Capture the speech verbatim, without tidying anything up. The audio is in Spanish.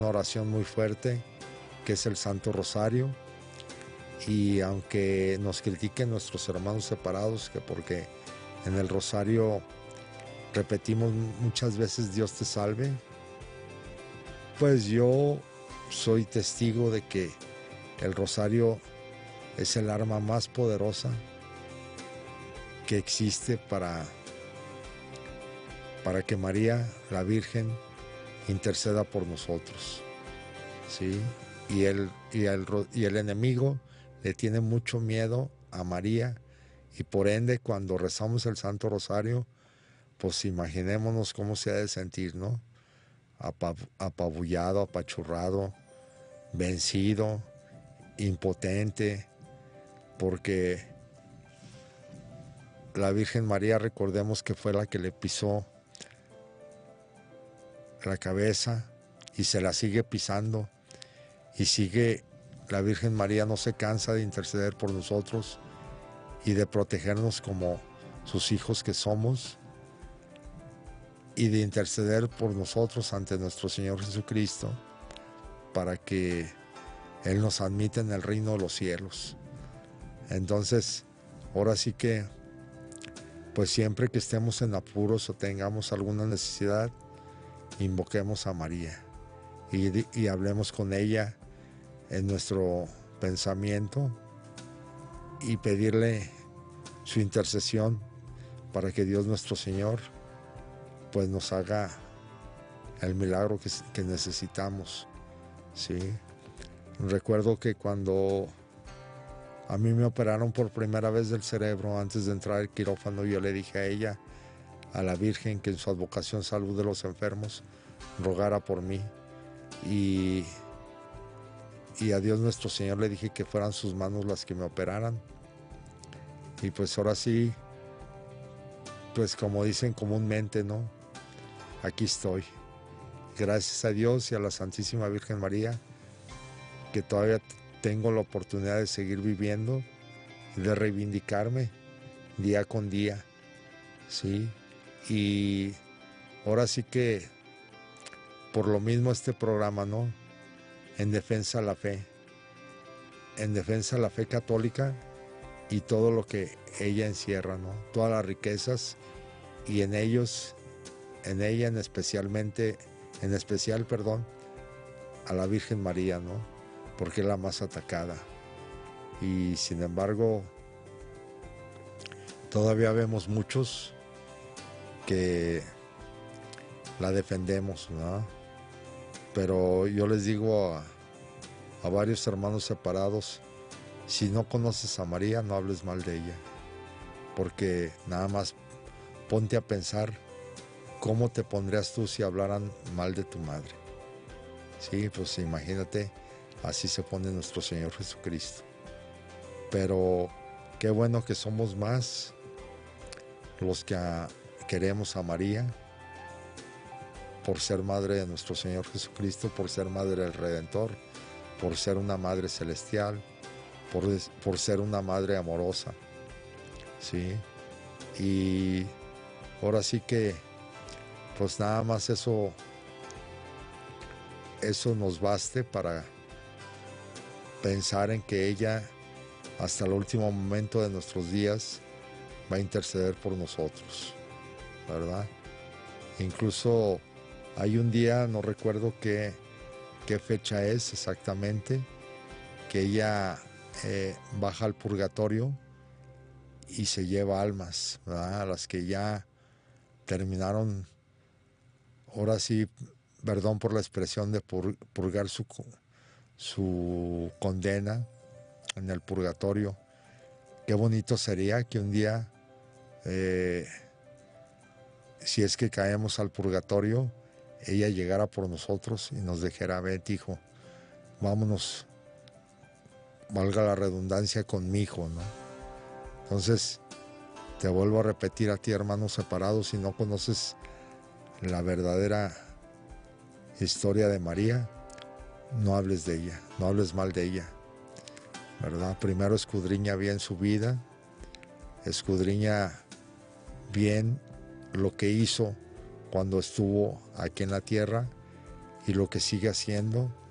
una oración muy fuerte, que es el Santo Rosario. Y aunque nos critiquen nuestros hermanos separados, que porque en el Rosario repetimos muchas veces Dios te salve, pues yo soy testigo de que el Rosario es el arma más poderosa que existe para, para que María, la Virgen, interceda por nosotros, ¿sí? Y el, y el, y el enemigo le tiene mucho miedo a María, y por ende cuando rezamos el Santo Rosario, pues imaginémonos cómo se ha de sentir, ¿no? Apabullado, apachurrado, vencido, impotente, porque la Virgen María, recordemos que fue la que le pisó la cabeza y se la sigue pisando, y sigue, la Virgen María no se cansa de interceder por nosotros y de protegernos como sus hijos que somos, y de interceder por nosotros ante nuestro Señor Jesucristo para que Él nos admita en el reino de los cielos. Entonces, ahora sí que, pues siempre que estemos en apuros o tengamos alguna necesidad, invoquemos a María y, y hablemos con ella en nuestro pensamiento y pedirle su intercesión para que Dios nuestro Señor pues nos haga el milagro que, que necesitamos, ¿sí? Recuerdo que cuando a mí me operaron por primera vez del cerebro, antes de entrar al quirófano, yo le dije a ella, a la Virgen, que en su advocación salud de los enfermos rogara por mí, y, y a Dios nuestro Señor le dije que fueran sus manos las que me operaran. Y pues ahora sí, pues como dicen comúnmente, ¿no? Aquí estoy. Gracias a Dios y a la Santísima Virgen María, que todavía tengo la oportunidad de seguir viviendo y de reivindicarme día con día, ¿sí? Y ahora sí que, por lo mismo este programa, ¿no? En defensa de la fe, en defensa de la fe católica y todo lo que ella encierra, ¿no? Todas las riquezas, y en ellos, en ella en especialmente, en especial, perdón, a la Virgen María, ¿no? Porque es la más atacada. Y sin embargo, todavía vemos muchos que la defendemos, ¿no? Pero yo les digo a, a varios hermanos separados, si no conoces a María, no hables mal de ella, porque nada más ponte a pensar cómo te pondrías tú si hablaran mal de tu madre. Sí, pues imagínate, así se pone nuestro Señor Jesucristo. Pero qué bueno que somos más los que a, queremos a María, por ser madre de nuestro Señor Jesucristo, por ser madre del Redentor, por ser una madre celestial, por, por ser una madre amorosa, ¿sí? Y ahora sí que, pues nada más eso, eso nos baste para pensar en que ella, hasta el último momento de nuestros días, va a interceder por nosotros, ¿verdad? Incluso hay un día, no recuerdo qué, qué fecha es exactamente, que ella eh, baja al purgatorio y se lleva almas, ¿verdad? A las que ya terminaron, ahora sí, perdón por la expresión, de pur, purgar su, su condena en el purgatorio. Qué bonito sería que un día, eh, si es que caemos al purgatorio, ella llegara por nosotros y nos dijera, vete hijo, vámonos, valga la redundancia, con mi hijo, ¿no? Entonces, te vuelvo a repetir a ti, hermanos separados, si no conoces la verdadera historia de María, no hables de ella, no hables mal de ella, ¿verdad? Primero escudriña bien su vida, escudriña bien lo que hizo cuando estuvo aquí en la tierra, y lo que sigue haciendo